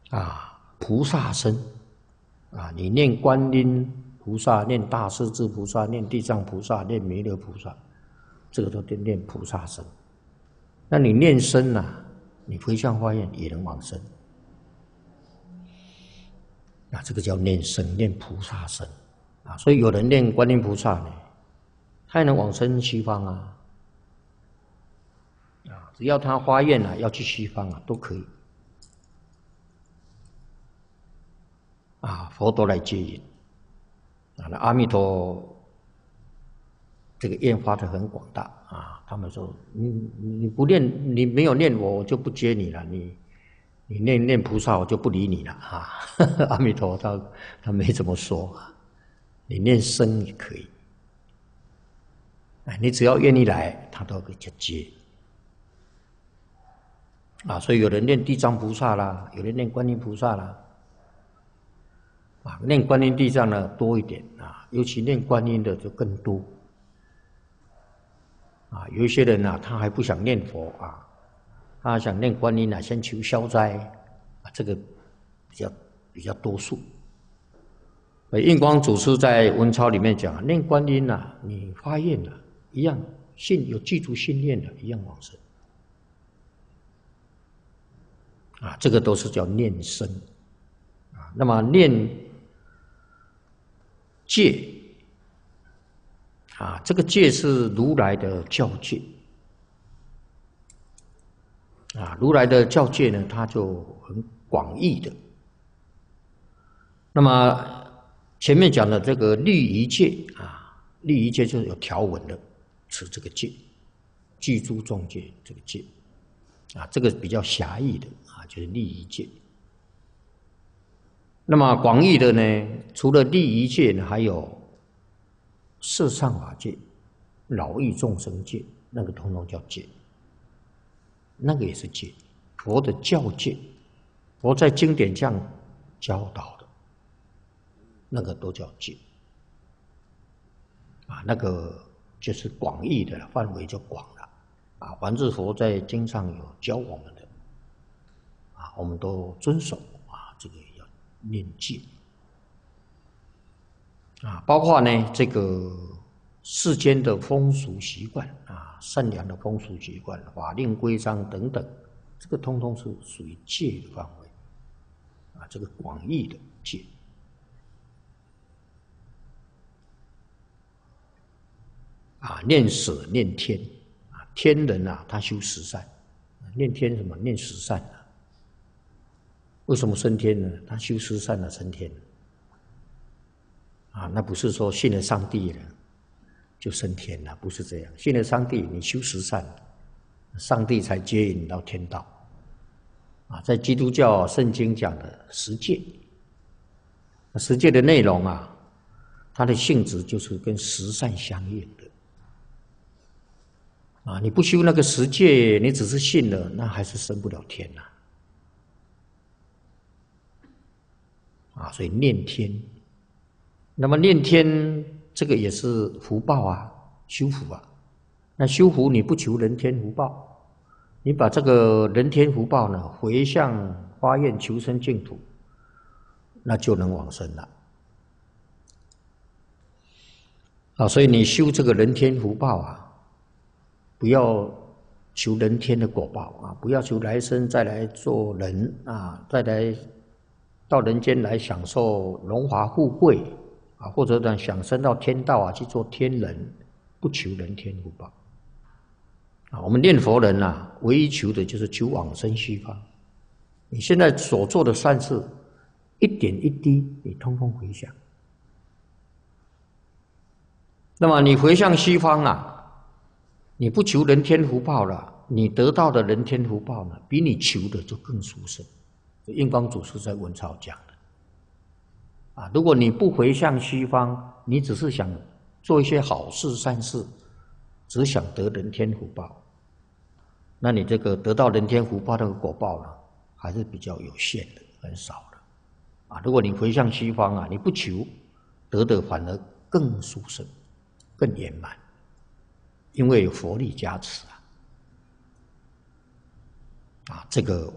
菩萨身你念观音菩萨、念大势至菩萨、念地藏菩萨、念弥勒菩萨，这个都念菩萨身。那你念身你回向发愿也能往生。这个叫念身，念菩萨身所以有人念观音菩萨呢，他也能往生西方只要他发愿要去西方都可以佛都来接引那阿弥陀这个愿发得很广大他们说你不念，你没有念我就不接你了，你念菩萨我就不理你了阿弥陀他没这么说你念身也可以你只要愿意来他都可以接所以有人念地藏菩萨啦，有人念观音菩萨啦念观音地藏呢多一点尤其念观音的就更多有一些人他还不想念佛他想念观音先求消灾这个比较多数。印光祖师在文钞里面讲，念观音你发愿一样有记住信念的一样往生这个都是叫念身那么念戒这个戒是如来的教戒如来的教戒呢，它就很广义的。那么前面讲的这个律仪戒律仪戒就是有条文的，持这个戒，具足众戒这个戒这个比较狭义的就是律仪戒。那么广义的呢，除了律仪戒呢，还有摄上法戒、饶益众生戒，那个统统叫戒，那个也是戒，佛的教戒，佛在经典上教导的，那个都叫戒那个就是广义的了，范围就广了凡是佛在经上有教我们的我们都遵守这个要念戒包括呢这个世间的风俗习惯善良的风俗习惯、法令规章等等，这个通通是属于戒的范围这个广义的戒念舍念天天人他修十善，念天什么？念十善为什么升天呢？他修十善升天那不是说信了上帝了就升天了，不是这样。信了上帝，你修十善，上帝才接引到天道在基督教圣经讲的十戒，十戒的内容它的性质就是跟十善相应的你不修那个十戒，你只是信了，那还是升不了天所以念天，那么念天这个也是福报修福那修福你不求人天福报，你把这个人天福报呢回向发愿求生净土，那就能往生了所以你修这个人天福报不要求人天的果报不要求来生再来做人再来到人间来享受荣华富贵或者呢想升到天道去做天人，不求人天福报我们念佛人唯一求的就是求往生西方。你现在所做的善事一点一滴你通通回向，那么你回向西方你不求人天福报了，你得到的人天福报呢比你求的就更殊胜。印光祖师在文钞讲的如果你不回向西方，你只是想做一些好事善事，只想得人天福报，那你这个得到人天福报的果报呢还是比较有限的，很少的如果你回向西方你不求，得的反而更殊胜更圆满，因为有佛力加持这个